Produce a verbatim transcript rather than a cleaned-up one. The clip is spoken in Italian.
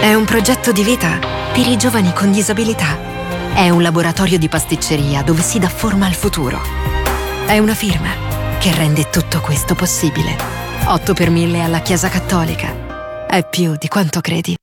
È un progetto di vita per i giovani con disabilità. È un laboratorio di pasticceria dove si dà forma al futuro. È una firma che rende tutto questo possibile. otto per mille alla Chiesa Cattolica. È più di quanto credi.